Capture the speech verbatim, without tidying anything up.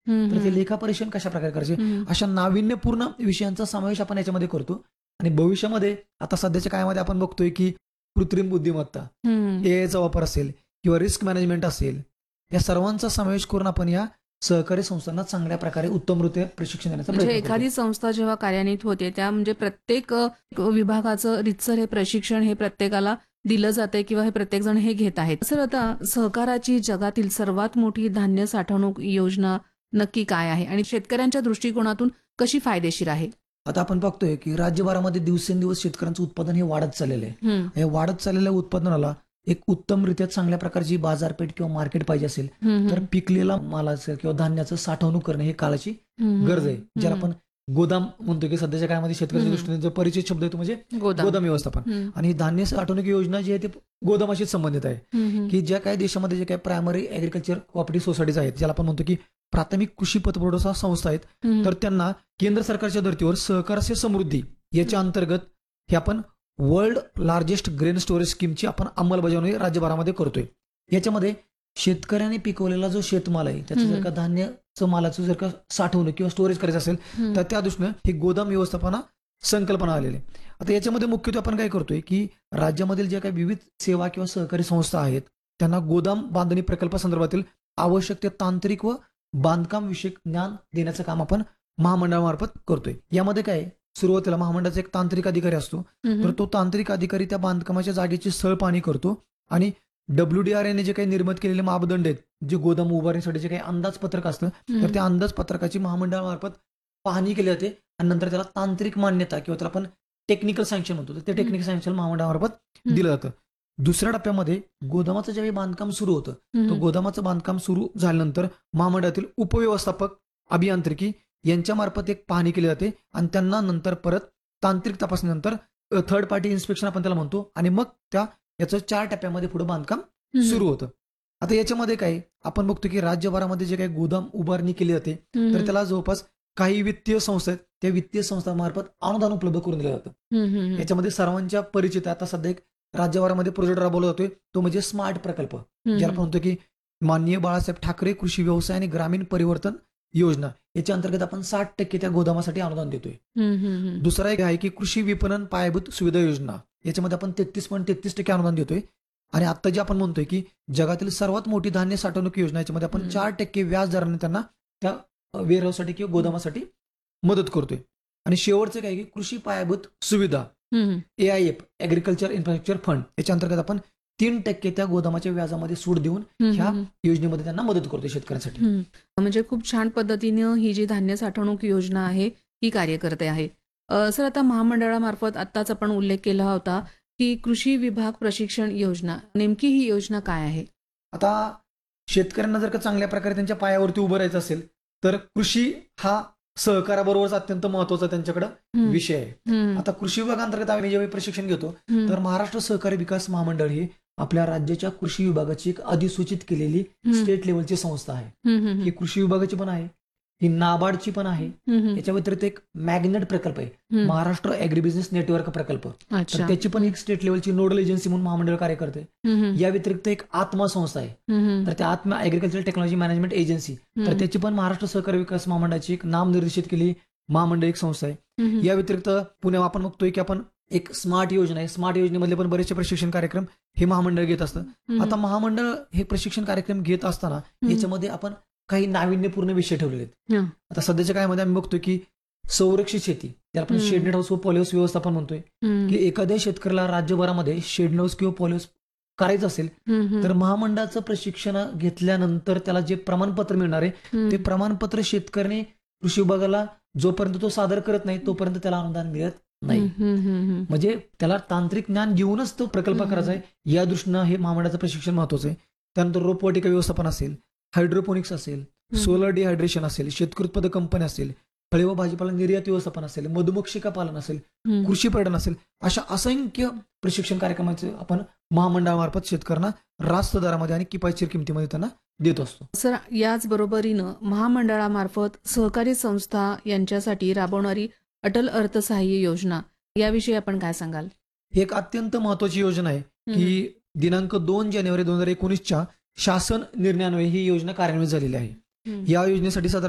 तर ते हम्म, लेखापरीक्षण कशा प्रकारे करायचे, हम्म, अशा नाविन्यपूर्ण विषयांचा समावेश आपण याच्यामध्ये करतो. आणि भविष्यामध्ये आता सध्याच्या काळामध्ये आपण बघतोय की कृत्रिम बुद्धिमत्ता, हम्म. एआयचा वापर असेल किंवा रिस्क मॅनेजमेंट असेल, या सर्वांचा समावेश करून आपण या सहकारी संस्थांना चांगल्या प्रकारे उत्तमरित्या प्रशिक्षण देण्याचा म्हणजे प्रयत्न करतो. एखादी संस्था जेव्हा कार्यान्वित होते त्या म्हणजे प्रत्येक अ, विभागाचं रितसर हे प्रशिक्षण हे प्रत्येकाला दिलं जातंय किंवा हे प्रत्येक जण हे घेत आहेत. सर, आता सहकाराची जगातील सर्वात मोठी धान्य साठवणूक योजना नक्की काय आहे आणि शेतकऱ्यांच्या दृष्टिकोनातून कशी फायदेशीर आहे? आता आपण बघतोय की राज्यभरामध्ये दिवसेंदिवस शेतकऱ्यांचं उत्पादन हे वाढत चाललेलं आहे. हम्म, या वाढत चाललेल्या उत्पादनाला एक उत्तमरित्या चांगल्या प्रकारची बाजारपेठ किंवा मार्केट पाहिजे असेल, हम्म, तर हम्म, पिकलेला मालाचं किंवा धान्याचं साठवणूक करणे ही काळाची हम्म, गरज आहे. ज्याला हम्म, आपण गोदाम म्हणतो की सध्याच्या काळामध्ये शेतकऱ्याच्या हम्म. दृष्टीने जो परिचित शब्द आहे तो म्हणजे गोदाम. गोदाम व्यवस्थापन. हम्म, आणि ही धान्य साठवणूक योजना जी आहे ती गोदामाशीच संबंधित आहे. हम्म, हम्म, की ज्या काही देशामध्ये जे काही प्रायमरी ऍग्रिकल्चर कोऑपरेटिव्ह सोसायटीज आहेत, ज्याला आपण म्हणतो की प्राथमिक कृषी पतपुरवठा संस्था आहेत, हम्म, तर त्यांना केंद्र सरकारच्या धर्तीवर सहकार से समृद्धी याच्या अंतर्गत हे आपण वर्ल्ड लार्जेस्ट ग्रेन स्टोरेज स्कीमची आपण अंमलबजावणी राज्यभरामध्ये करतोय. याच्यामध्ये शेतकऱ्याने पिकवलेला जो शेतमाल आहे त्याचं जर हम्म. का धान्याचं मालाचं जर का साठवणूक किंवा स्टोरेज करायचं असेल, हम्म. तर त्या दृष्टीनं ही गोदाम व्यवस्थापना संकल्पना आलेली आहे. आता याच्यामध्ये मुख्यत्वे आपण काय करतोय की राज्यामधील ज्या काही विविध सेवा किंवा सहकारी संस्था आहेत त्यांना गोदाम बांधणी प्रकल्पासंदर्भातील आवश्यक ते तांत्रिक व बांधकाम विषयक ज्ञान देण्याचं काम आपण महामंडळामार्फत करतोय. यामध्ये काय आहे, सुरुवातीला महामंडळाचा एक तांत्रिक अधिकारी असतो, हम्म, तर तो तांत्रिक अधिकारी त्या बांधकामाच्या जागेची स्थळ पाहणी करतो आणि डब्ल्यूडीआरएने जे काही निर्मित केलेले मापदंड आहेत, जे गोदाम उभारणीसाठी जे काही अंदाजपत्रक असतं, हम्म. तर त्या अंदाजपत्रकाची महामंडळामार्फत पाहणी केली जाते आणि नंतर त्याला तांत्रिक मान्यता किंवा त्याला आपण टेक्निकल सँक्शन म्हणतो, तर ते टेक्निकल सँक्शन महामंडळामार्फत हम्म. दिलं जातं. दुसऱ्या टप्प्यामध्ये गोदामाचं ज्यावेळी बांधकाम सुरू होतं, तर हम्म. गोदामाचं बांधकाम सुरू झाल्यानंतर महामंडळातील उपव्यवस्थापक अभियांत्रिकी यांच्यामार्फत एक पाहणी केली जाते आणि त्यांना नंतर परत तांत्रिक तपासणीनंतर थर्ड पार्टी इन्स्पेक्शन आपण त्याला म्हणतो आणि मग त्या याचं चार टप्प्यामध्ये पुढे बांधकाम हम्म. सुरू होतं. आता याच्यामध्ये काय आपण बघतो की राज्यभरामध्ये जे काही गोदाम उभारणी केली जाते, हम्म. तर त्याला जवळपास काही वित्तीय संस्था आहेत, त्या वित्तीय संस्थांमार्फत अनुदान उपलब्ध करून दिलं जातं. हम्म. हम्म. याच्यामध्ये सर्वांच्या परिचित आहे, आता सध्या एक राज्यभरामध्ये प्रोजेक्ट राबवला जातोय तो म्हणजे स्मार्ट प्रकल्प, ज्याला आपण म्हणतो की माननीय बाळासाहेब ठाकरे कृषी व्यवसाय आणि ग्रामीण परिवर्तन योजना, याच्या अंतर्गत आपण साठ टक्के त्या गोदामासाठी अनुदान देतोय. हम्म. हम्म. दुसरा एक आहे की कृषी विपणन पायाभूत सुविधा योजना, याच्यामध्ये आपण तेहतीस पॉईंट तेहतीस टक्के अनुदान देतोय. आणि आता जे आपण म्हणतोय की जगातील सर्वात मोठी धान्य साठवणूक योजना, याच्यामध्ये आपण हम्म. चार टक्के व्याज दराने त्यांना त्या वेअरहाऊससाठी किंवा गोदामासाठी मदत करतोय. आणि शेवटचं काय की कृषी पायाभूत सुविधा हम्म. एआयएफ ऍग्रिकल्चर इन्फ्रास्ट्रक्चर फंड, याच्या अंतर्गत आपण तीन टक्के त्या गोदामाच्या व्याजामध्ये सूट देऊन हम्म. ह्या हम्म. योजनेमध्ये त्यांना मदत करतोय शेतकऱ्यांसाठी. हम्म. म्हणजे खूप छान पद्धतीनं ही जी धान्य साठवणूक योजना आहे ही कार्य करते आहे. अ, सर, आता महामंडळामार्फत आत्ताच आपण उल्लेख केला होता की कृषी विभाग प्रशिक्षण योजना, नेमकी ही योजना काय आहे? आता शेतकऱ्यांना जर का चांगल्या प्रकारे त्यांच्या पायावरती उभं राहायचं असेल, तर कृषी हा सहकाराबरोबरच अत्यंत महत्वाचा त्यांच्याकडे हम्म. विषय आहे. हम्म. आता कृषी विभागांतर्गत आम्ही ज्यावेळी प्रशिक्षण घेतो, हम्म. तर महाराष्ट्र सहकारी विकास महामंडळ ही आपल्या राज्याच्या कृषी विभागाची एक अधिसूचित केलेली हम्म. स्टेट लेवलची संस्था आहे. हम्म. हम्म. ही कृषी विभागाची पण आहे, ही नाबार्डची पण आहे. हम्म. याच्या व्यतिरिक्त एक मॅग्नेट प्रकल्प आहे, हम्म. महाराष्ट्र ऍग्रीबिझनेस नेटवर्क प्रकल्प, तर अच्छा. त्याची पण एक स्टेट लेवलची नोडल एजन्सी म्हणून महामंडळ कार्य करते. हम्म. या व्यतिरिक्त एक आत्मा संस्था आहे, हम्म. तर त्या आत्मा ऍग्रिकल्चर टेक्नॉलॉजी मॅनेजमेंट एजन्सी, तर हम्म. त्याची पण महाराष्ट्र सहकारी विकास महामंडळाची एक नामनिर्देशित केली महामंडळ एक संस्था आहे. हम्म. या व्यतिरिक्त पुण्यात आपण बघतोय की आपण एक स्मार्ट योजना आहे, स्मार्ट योजनेमधले पण बरेचसे प्रशिक्षण कार्यक्रम हे महामंडळ घेत असतं. हम्म. आता महामंडळ हे प्रशिक्षण कार्यक्रम घेत असताना याच्यामध्ये आपण काही नाविन्यपूर्ण विषय ठेवलेले आहेत. हं. आता सध्याच्या काळामध्ये आम्ही बघतोय की संरक्षित शेती, ज्याला आपण हम्म. शेडनेट हाऊस व पॉलिहाऊस व्यवस्थापन म्हणतोय, हम्म. की एखाद्या शेतकऱ्याला राज्यभरामध्ये शेड हाऊस किंवा पॉलिहाऊस करायचं असेल, हम्म. तर महामंडळाचं प्रशिक्षण घेतल्यानंतर त्याला जे प्रमाणपत्र मिळणार आहे, हम्म. ते प्रमाणपत्र शेतकऱ्याने कृषी विभागाला जोपर्यंत तो सादर करत नाही तोपर्यंत त्याला अनुदान मिळत नाही. हम्म. हम्म. म्हणजे त्याला तांत्रिक ज्ञान घेऊनच तो प्रकल्प हम्म. करायचा आहे. या दृष्टीनं हे महामंडळाचं प्रशिक्षण महत्वाचं आहे. त्यानंतर रोपवाटिका व्यवस्थापन असेल, हायड्रोपोनिक्स असेल, हम्म. सोलर डिहायड्रेशन असेल, शेतकरी उत्पादक कंपनी असेल, फळे व भाजीपाला निर्यात व्यवस्थापन असेल, मधुमक्षिका पालन असेल, हम्म. कृषी पर्यटन असेल, अशा असंख्य प्रशिक्षण कार्यक्रमाचे आपण महामंडळामार्फत शेतकऱ्यांना रास्त दरामध्ये आणि किफायतशीर किमतीमध्ये त्यांना देत असतो. सर, याच बरोबरीनं महामंडळामार्फत सहकारी संस्था यांच्यासाठी राबवणारी अटल अर्थसहाय्य योजना, याविषयी आपण काय सांगाल? ही एक अत्यंत महत्वाची योजना आहे की दिनांक दोन जानेवारी दोन हजार एकोणीसच्या शासन निर्णयान्वये ही योजना कार्यान्वित झालेली आहे. हम्म. या योजनेसाठी साधारण